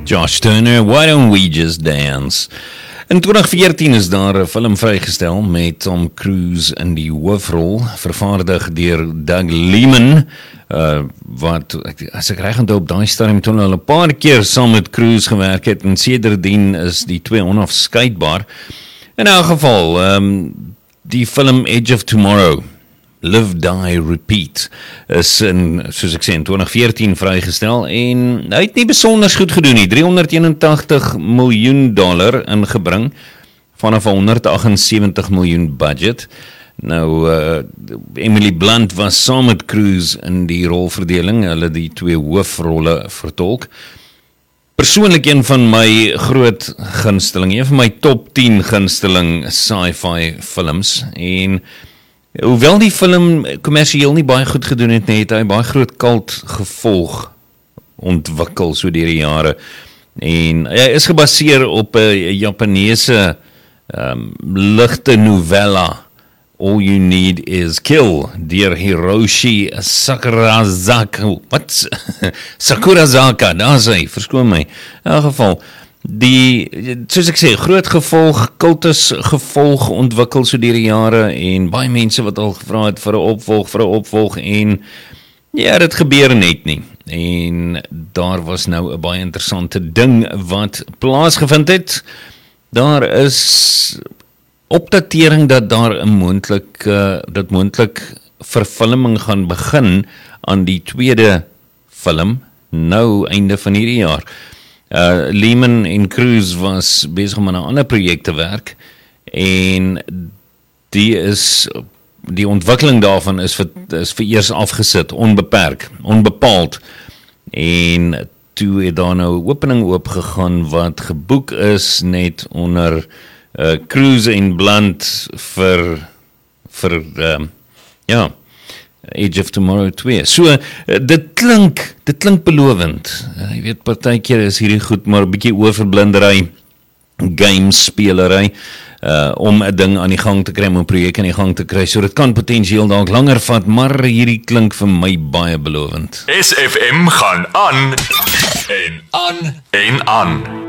Josh Turner, Why Don't We Just Dance? In 2014 is daar 'n film vrygestel met Tom Cruise in die hoofrol, vervaardig deur Doug Liman, wat, as ek reg onthou, op daai stadium toe hulle 'n paar keer saam met Cruise gewerk het, en sedertdien is die twee onafskeidbaar. In elk geval, die film Edge of Tomorrow, Live, Die, Repeat, is soos ek sê, in 2014 vrygestel, en hy het nie besonder goed gedoen nie, $381 miljoen ingebring, vanaf 178 miljoen budget. Nou, Emily Blunt was saam met Cruise in die rolverdeling, hulle die twee hoofrolle vertolk. Persoonlik een van my groot gunsteling, een van my top 10 gunsteling sci-fi films, en hoewel die film kommersieel nie baie goed gedoen het nie, het hy baie groot cult gevolg ontwikkel so deur die jare. En hy is gebaseer op 'n Japaneese ligte novella, All You Need Is Kill, deur Hiroshi Sakurazaka, daar is hy, verskoon my. In elk geval, soos ek sê, groot gevolg, kultus gevolg ontwikkel so deur die jare, en baie mense wat al gevra het vir 'n opvolg, en ja, dit gebeur net nie. En daar was nou 'n baie interessante ding wat plaasgevind het. Daar is opdatering dat daar moontlik verfilming gaan begin aan die tweede film, nou einde van hierdie jaar. Liman en Cruise was besig om aan 'n ander projek te werk, en die ontwikkeling daarvan is vir eers afgesit, onbepaald, en toe het daar nou 'n opening oopgegaan wat geboek is net onder Cruise en Blunt vir Edge of Tomorrow 2. So, dit klink belovend. Jy weet, partykeer is hierdie goed maar 'n bietjie oorverblindery, gamespeelery, om 'n ding aan die gang te kry, om 'n projek aan die gang te kry. So dit kan potensieel dalk langer vat, maar hierdie klink vir my baie belovend. SFM gaan aan en aan en aan.